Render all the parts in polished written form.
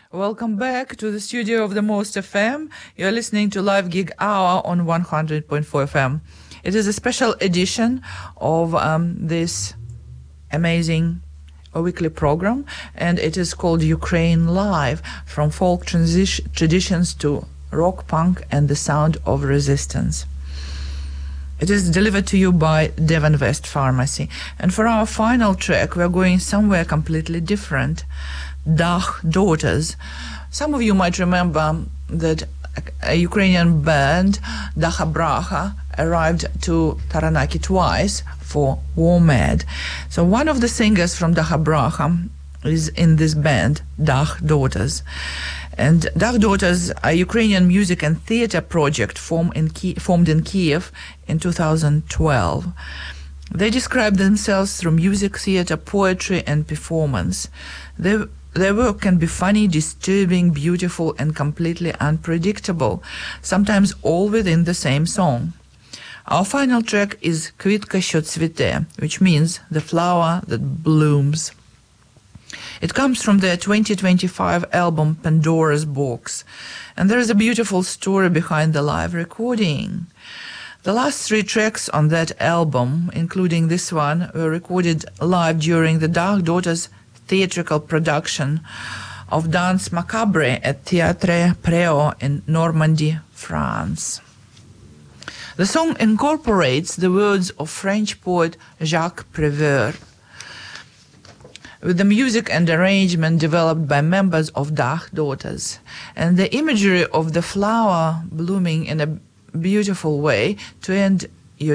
Welcome back to the studio of the Most FM. You're listening to Live Gig Hour on 100.4 FM. It is a special edition of this amazing weekly program, and it is called Ukraine Live, from folk traditions to rock, punk, and the sound of resistance. It is delivered to you by Devon West Pharmacy. And for our final track, we're going somewhere completely different. Dakh Daughters. Some of you might remember that a Ukrainian band, Dakha Bracha, arrived to Taranaki twice for War Mad. So one of the singers from Dakha Bracha is in this band, Dakh Daughters. And Dakh Daughters, a Ukrainian music and theater project formed in Kiev in 2012. They describe themselves through music, theater, poetry, and performance. Their work can be funny, disturbing, beautiful, and completely unpredictable, sometimes all within the same song. Our final track is Kvitka Sho Tsvite, which means the flower that blooms. It comes from their 2025 album Pandora's Box, and there is a beautiful story behind the live recording. The last 3 tracks on that album, including this one, were recorded live during the Dakh Daughters theatrical production of Danse Macabre at Théâtre Préau in Normandy, France. The song incorporates the words of French poet Jacques Prévert, with the music and arrangement developed by members of Dakh Daughters, and the imagery of the flower blooming in a beautiful way to end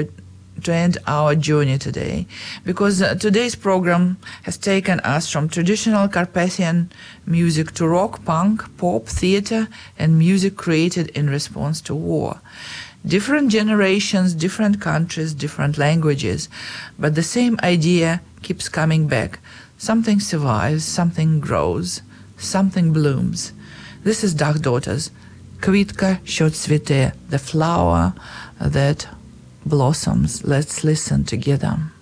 our journey today, because today's program has taken us from traditional Carpathian music to rock, punk, pop, theater, and music created in response to war. Different generations, different countries, different languages, but the same idea keeps coming back. Something survives, something grows, something blooms. This is Dakh Daughters, Kvitka Sho Tsvite, the flower that blossoms. Let's listen together.